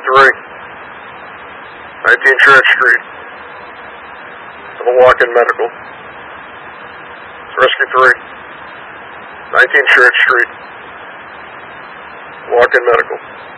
3. 19 Church Street. For the walk-in medical. Rescue 3. 19 Church Street. Walk-in medical.